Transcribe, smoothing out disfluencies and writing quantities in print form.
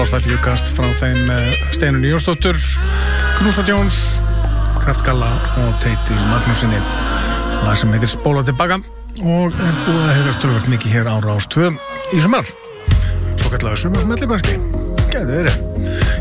Nostalgíukast frá þeim Steinunni Jónsdóttur, Knúsa Jones, Kraftgalla og Teiti Magnúsinni. Lag sem heitir Spóla tilbaka og búið að heyrast töluvert mikið hér á Rás 2 í sumar. Svo kallaði sumarsmelli kannski. Gæti verið.